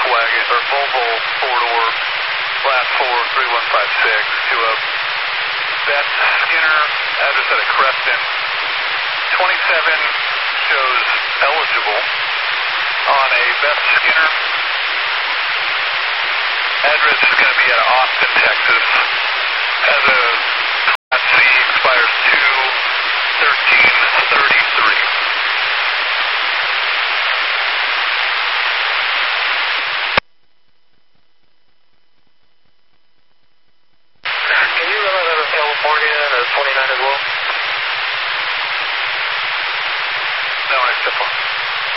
Volkswagen or Volvo 4-door, last 43156 to a Beth Skinner, address at a Creston. 27 shows eligible on a Beth Skinner. Address is going to be at Austin, Texas. Has a